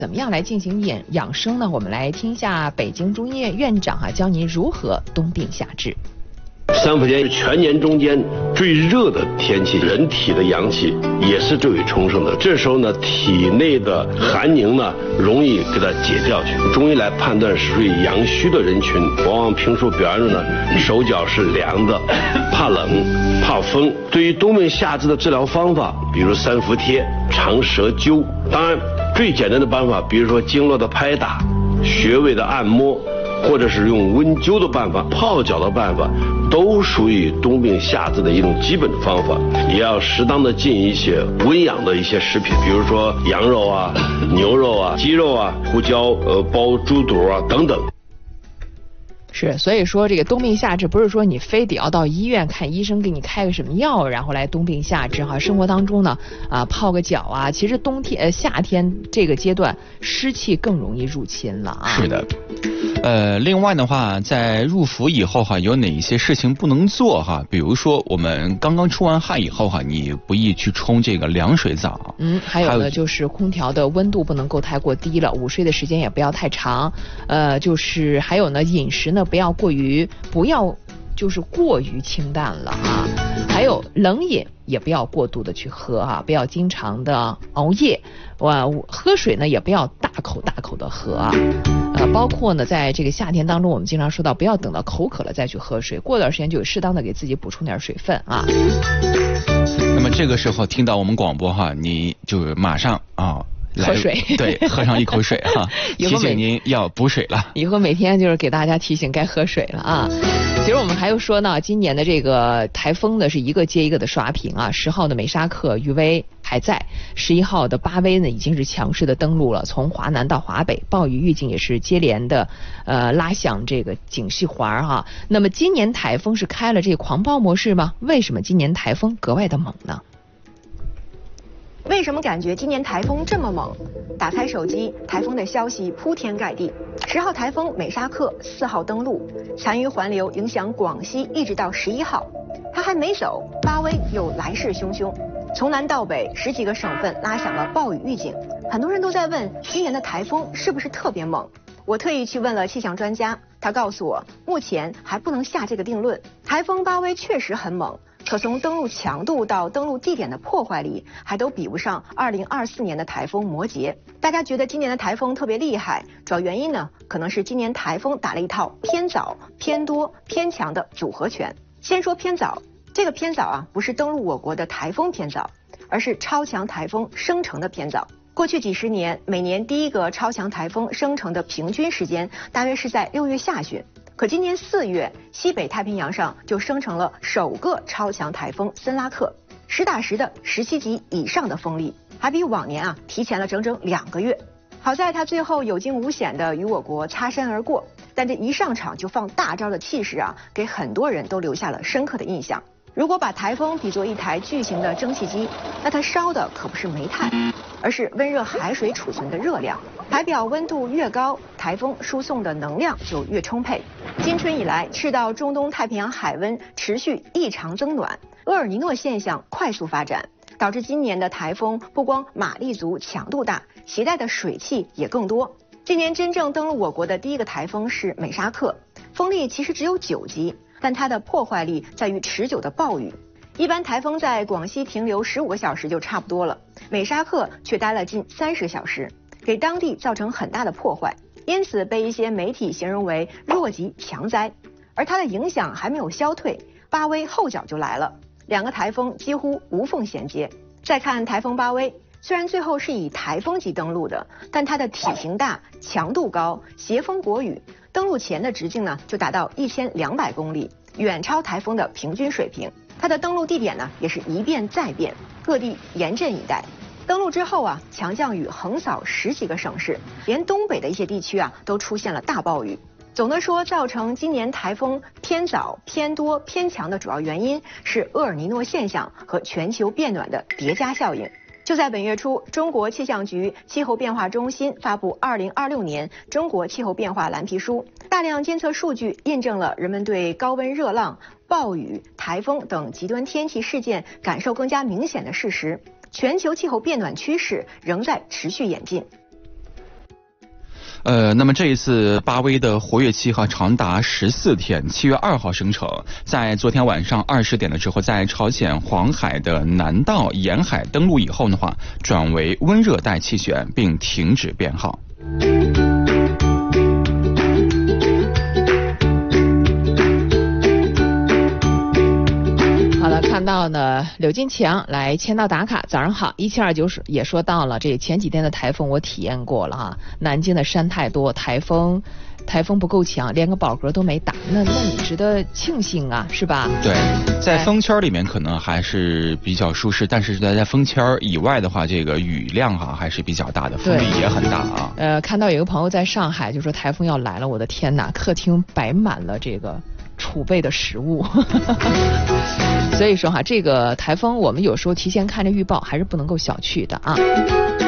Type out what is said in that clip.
怎么样来进行养生呢？我们来听一下北京中医院院长教您如何冬病夏治。 三伏天是全年中间最热的天气，人体的阳气也是最为充盛的。这时候呢，体内的寒凝呢，容易给它解掉去。中医来判断是属于阳虚的人群，往往评述表现出呢，手脚是凉的，怕冷、怕风。对于冬病夏治的治疗方法，比如三伏贴、长舌灸，当然最简单的办法，比如说经络的拍打、穴位的按摩，或者是用温灸的办法、泡脚的办法，都属于冬病夏治的一种基本的方法。也要适当的进一些温养的一些食品，比如说羊肉啊、牛肉啊、鸡肉啊、胡椒、煲猪肚啊等等。 是，所以说这个冬病夏治不是说你非得要到医院看医生给你开个什么药，然后来冬病夏治生活当中呢泡个脚其实夏天这个阶段湿气更容易入侵了是的。另外的话，在入伏以后有哪一些事情不能做比如说我们刚刚出完汗以后你不宜去冲这个凉水澡。 还有呢就是空调的温度不能够太过低了，午睡的时间也不要太长。就是还有呢，饮食呢不要过于清淡了还有冷饮也不要过度的去喝不要经常的熬夜。喝水呢也不要大口的喝包括呢在这个夏天当中，我们经常说到不要等到口渴了再去喝水，过段时间就有适当的给自己补充点水分那么这个时候听到我们广播你就马上喝水， 对，喝上一口水提醒您要补水了。 以后每天就是给大家提醒该喝水了其实我们还有说呢，今年的这个台风呢是一个接一个的刷屏10号的美沙克、余威还在，11号的巴威呢已经是强势的登陆了，从华南到华北，暴雨预警也是接连的拉响这个警示环那么今年台风是开了这个狂暴模式吗？为什么今年台风格外的猛呢？ 为什么感觉今年台风这么猛？打开手机，台风的消息铺天盖地。10号台风美沙克4号登陆，残余环流影响广西，一直到11号。它还没走，巴威又来势汹汹，从南到北10几个省份拉响了暴雨预警。很多人都在问，今年的台风是不是特别猛？我特意去问了气象专家，他告诉我，目前还不能下这个定论。台风巴威确实很猛。可从登陆强度到登陆地点的破坏力，还都比不上2024年的台风摩羯。大家觉得今年的台风特别厉害，主要原因呢，可能是今年台风打了一套偏早、偏多、偏强的组合拳。先说偏早，这个偏早不是登陆我国的台风偏早，而是超强台风生成的偏早。过去几十年，每年第一个超强台风生成的平均时间大约是在6月下旬。可今年4月，西北太平洋上就生成了首个超强台风森拉克，实打实的17级以上的风力，还比往年提前了整整2个月。好在他最后有惊无险的与我国擦身而过，但这一上场就放大招的气势给很多人都留下了深刻的印象。如果把台风比作一台巨型的蒸汽机，那它烧的可不是煤炭，而是温热海水储存的热量。海表温度越高，台风输送的能量就越充沛。今春以来，赤道中东太平洋海温持续异常增暖，厄尔尼诺现象快速发展，导致今年的台风不光马力足、强度大，携带的水汽也更多。今年真正登陆我国的第一个台风是美沙克，风力其实只有9级，但它的破坏力在于持久的暴雨。一般台风在广西停留15个小时就差不多了，美沙克却待了近30小时，给当地造成很大的破坏，因此被一些媒体形容为弱级强灾。而它的影响还没有消退，巴威后脚就来了，2个台风几乎无缝衔接。再看台风巴威，虽然最后是以台风级登陆的，但它的体型大、强度高、携风裹雨，登陆前的直径呢就达到1200公里，远超台风的平均水平。它的登陆地点呢也是一变再变，各地严阵以待。登陆之后强降雨横扫10几个省市，连东北的一些地区都出现了大暴雨。总的说，造成今年台风偏早、偏多、偏强的主要原因是厄尔尼诺现象和全球变暖的叠加效应。就在本月初，中国气象局气候变化中心发布2026年中国气候变化蓝皮书，大量监测数据印证了人们对高温热浪、暴雨、台风等极端天气事件感受更加明显的事实，全球气候变暖趋势仍在持续演进。 那么这一次巴威的活跃期长达14天，7月2号生成，在昨天晚上20点的时候，在朝鲜黄海的南道沿海登陆以后的话，转为温热带气旋，并停止编号。 看到呢，柳金强来签到打卡。早上好，1729也说到了，这前几天的台风我体验过了哈，南京的山太多，台风不够强，连个饱嗝都没打，那你值得庆幸啊，是吧？ 对，在风圈里面可能还是比较舒适，但是在风圈以外的话，这个雨量还是比较大的，风力也很大啊。 看到有个朋友在上海就说台风要来了，我的天哪，客厅摆满了这个储备的食物。所以说这个台风我们有时候提前看着预报还是不能够小觑的啊。